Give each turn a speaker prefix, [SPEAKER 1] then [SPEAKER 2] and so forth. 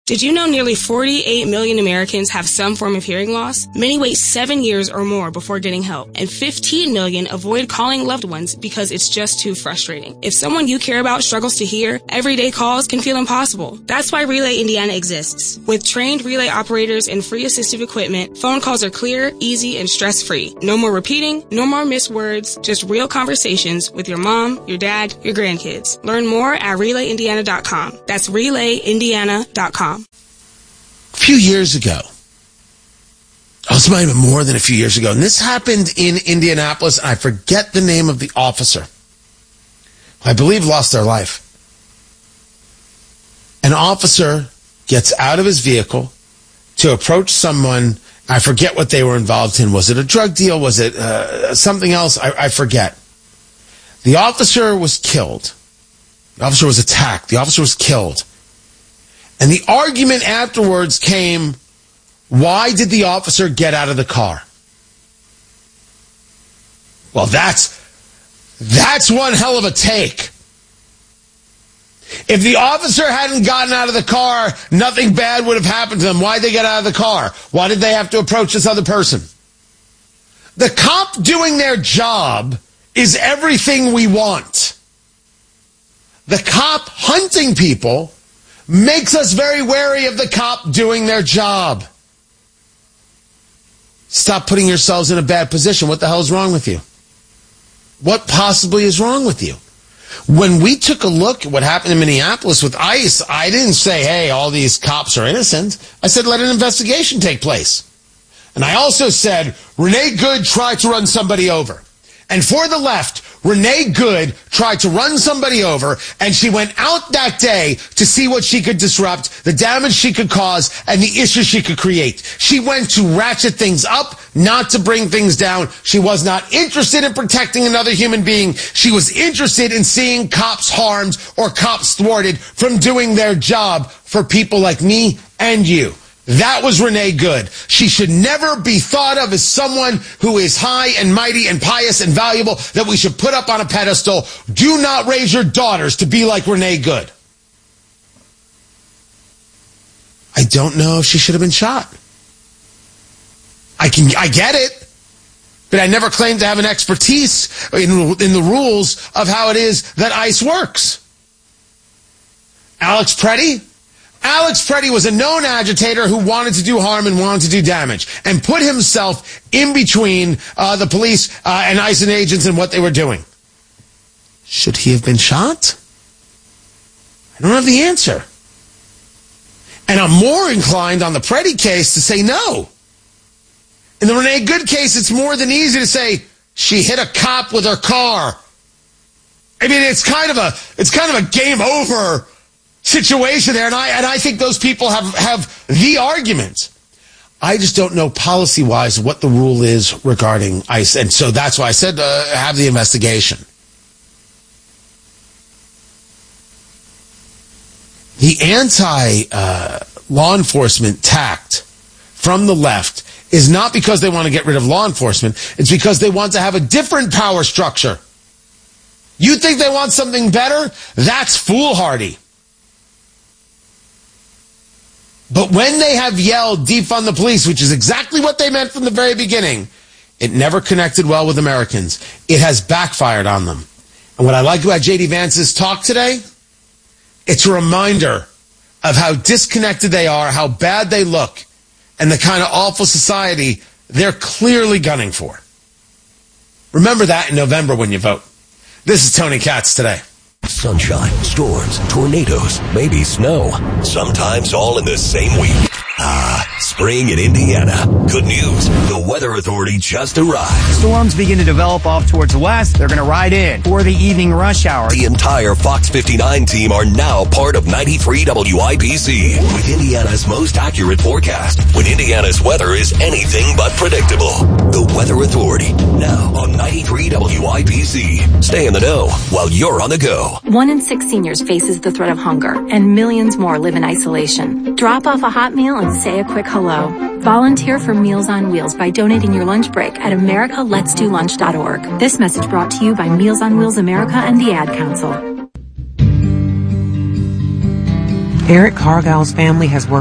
[SPEAKER 1] Did you know nearly 48 million Americans have some form of hearing loss? Many wait 7 years or more before getting help, and 15 million avoid calling loved ones because it's just too frustrating. If someone you care about struggles to hear, everyday calls can feel impossible. That's why Relay Indiana exists. With trained relay operators and free assistive equipment, phone calls are clear, easy, and stress-free. No more repeating, no more missed words, just real conversations with your mom, your dad, your grandkids. Learn more at RelayIndiana.com. That's RelayIndiana.com.
[SPEAKER 2] A few years ago, this might have been more than a few years ago, and this happened in Indianapolis, and I forget the name of the officer, who I believe lost their life. An officer gets out of his vehicle to approach someone. I forget what they were involved in. Was it a drug deal? Was it something else? I forget. The officer was killed. The officer was attacked. The officer was killed. And the argument afterwards came, why did the officer get out of the car? Well, that's one hell of a take. If the officer hadn't gotten out of the car, nothing bad would have happened to them. Why'd they get out of the car? Why did they have to approach this other person? The cop doing their job is everything we want. The cop hunting people makes us very wary of the cop doing their job. Stop putting yourselves in a bad position. What the hell is wrong with you? What possibly is wrong with you? When we took a look at what happened in Minneapolis with ICE, I didn't say, hey, all these cops are innocent. I said, let an investigation take place. And I also said, Renee Good tried to run somebody over. And for the left, Renee Good tried to run somebody over, and she went out that day to see what she could disrupt, the damage she could cause, and the issues she could create. She went to ratchet things up, not to bring things down. She was not interested in protecting another human being. She was interested in seeing cops harmed or cops thwarted from doing their job for people like me and you. That was Renee Good. She should never be thought of as someone who is high and mighty and pious and valuable that we should put up on a pedestal. Do not raise your daughters to be like Renee Good. I don't know if she should have been shot. I get it, but I never claimed to have an expertise in the rules of how it is that ICE works. Alex Preddy? Alex Preddy was a known agitator who wanted to do harm and wanted to do damage and put himself in between the police and ICE and agents and what they were doing. Should he have been shot? I don't have the answer. And I'm more inclined on the Preddy case to say no. In the Renee Good case, it's more than easy to say she hit a cop with her car. I mean, it's kind of a game over situation there, and I think those people have the argument. I just don't know policy-wise what the rule is regarding ICE, and so that's why I said have the investigation. The anti-law enforcement tact from the left is not because they want to get rid of law enforcement. It's because they want to have a different power structure. You think they want something better? That's foolhardy. But when they have yelled, defund the police, which is exactly what they meant from the very beginning, it never connected well with Americans. It has backfired on them. And what I like about J.D. Vance's talk today, it's a reminder of how disconnected they are, how bad they look, and the kind of awful society they're clearly gunning for. Remember that in November when you vote. This is Tony Katz Today.
[SPEAKER 3] Sunshine, storms, tornadoes, maybe snow. Sometimes all in the same week. Spring in Indiana. Good news. The Weather Authority just arrived.
[SPEAKER 4] Storms begin to develop off towards the west. They're going to ride in for the evening rush hour.
[SPEAKER 3] The entire Fox 59 team are now part of 93 WIPC with Indiana's most accurate forecast when Indiana's weather is anything but predictable. The Weather Authority, now on 93 WIPC. Stay in the know while you're on the go.
[SPEAKER 5] 1 in 6 seniors faces the threat of hunger, and millions more live in isolation. Drop off a hot meal and say a quick hello. Volunteer for Meals on Wheels by donating your lunch break at americaletsdolunch.org. This message brought to you by Meals on Wheels America and the Ad Council.
[SPEAKER 6] Eric Cargill's family has worked